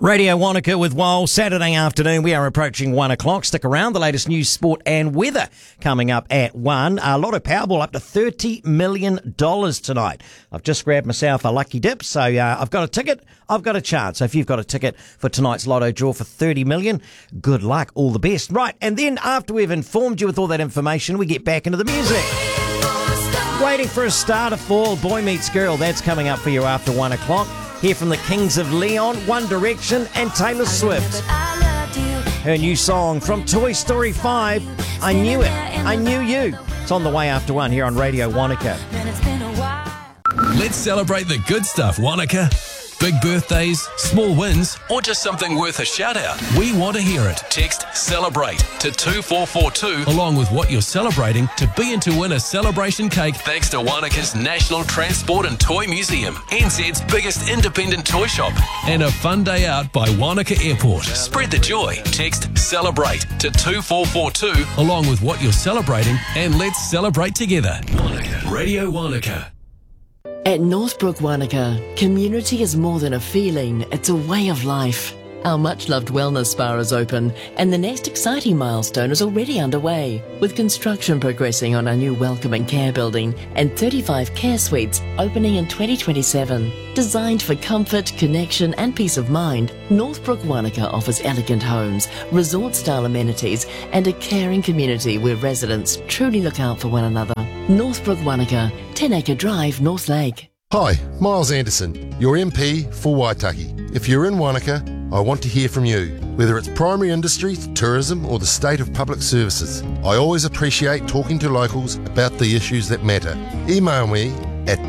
Radio Wanaka with Wal. Saturday afternoon, we are approaching 1 o'clock. Stick around. The latest news, sport and weather coming up at 1. A lot of Powerball up to $30 million tonight. I've just grabbed myself a lucky dip, so I've got a ticket, I've got a chance. So if you've got a ticket for tonight's lotto draw for $30 million, good luck, all the best. Right, and then after we've informed you with all that information, we get back into the music. Waiting for a star to fall, Boy Meets Girl. That's coming up for you after 1 o'clock. Hear from the Kings of Leon, One Direction and Taylor Swift. Her new song from Toy Story 5, I Knew It, I Knew You. It's on the way after 1 here on Radio Wanaka. Let's celebrate the good stuff, Wanaka. Big birthdays, small wins, or just something worth a shout out. We want to hear it. Text CELEBRATE to 2442 along with what you're celebrating to be in to win a celebration cake thanks to Wanaka's National Transport and Toy Museum, NZ's biggest independent toy shop, and a fun day out by Wanaka Airport. Spread the joy. Text CELEBRATE to 2442 along with what you're celebrating and let's celebrate together. Wanaka. Radio Wanaka. At Northbrook Wanaka, community is more than a feeling, it's a way of life. Our much-loved wellness spa is open, and the next exciting milestone is already underway, with construction progressing on our new welcome and care building and 35 care suites opening in 2027. Designed for comfort, connection and peace of mind, Northbrook Wanaka offers elegant homes, resort-style amenities and a caring community where residents truly look out for one another. Northbrook Wanaka, 10 Acre Drive, North Lake. Hi, Miles Anderson, your MP for Waitaki. If you're in Wanaka, I want to hear from you. Whether it's primary industry, tourism or the state of public services, I always appreciate talking to locals about the issues that matter. Email me at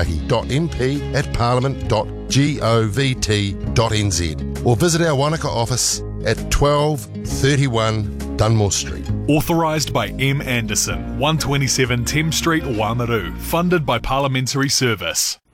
waitaki.mp@parliament.govt.nz or visit our Wanaka office at 1231 Dunmore Street. Authorised by M. Anderson, 127 Thames Street, Wāmaru. Funded by Parliamentary Service.